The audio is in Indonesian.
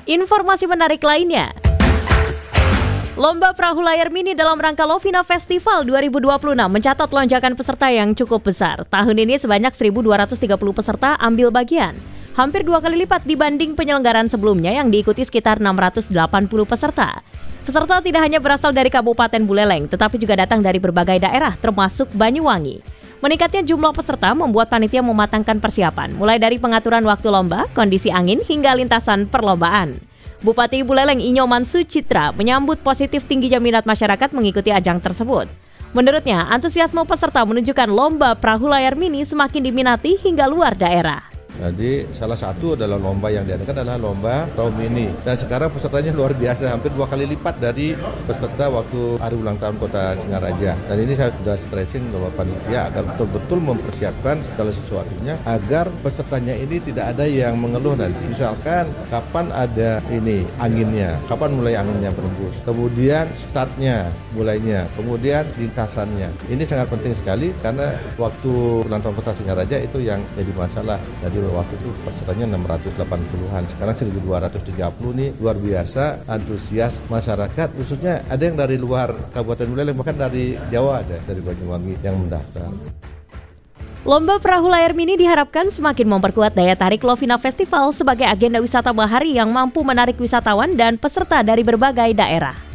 Informasi menarik lainnya. Lomba Perahu Layar Mini dalam rangka Lovina Festival 2026 mencatat lonjakan peserta yang cukup besar. Tahun ini sebanyak 1.230 peserta ambil bagian. Hampir 2 kali lipat dibanding penyelenggaraan sebelumnya yang diikuti sekitar 680 peserta. Peserta tidak hanya berasal dari Kabupaten Buleleng, tetapi juga datang dari berbagai daerah termasuk Banyuwangi. Meningkatnya jumlah peserta membuat panitia mematangkan persiapan, mulai dari pengaturan waktu lomba, kondisi angin, hingga lintasan perlombaan. Bupati Buleleng Inyoman Sucitra menyambut positif tingginya minat masyarakat mengikuti ajang tersebut. Menurutnya, antusiasme peserta menunjukkan lomba perahu layar mini semakin diminati hingga luar daerah. Jadi salah satu adalah lomba yang diadakan adalah lomba perahu mini, dan sekarang pesertanya luar biasa, hampir 2 kali lipat dari peserta waktu hari ulang tahun Kota Singaraja. Dan ini saya sudah stressing ke panitia agar betul-betul mempersiapkan segala sesuatunya agar pesertanya ini tidak ada yang mengeluh nanti. Misalkan kapan ada ini anginnya, kapan mulai anginnya berembus, kemudian startnya mulainya, kemudian lintasannya. Ini sangat penting sekali karena waktu ulang tahun Kota Singaraja itu yang jadi masalah. Jadi waktu itu pesertanya 680-an, sekarang 1.230 nih, luar biasa antusias masyarakat, khususnya ada yang dari luar Kabupaten Buleleng, bahkan dari Jawa ada, dari Banyuwangi yang mendaftar. Lomba Perahu Layar Mini diharapkan semakin memperkuat daya tarik Lovina Festival sebagai agenda wisata bahari yang mampu menarik wisatawan dan peserta dari berbagai daerah.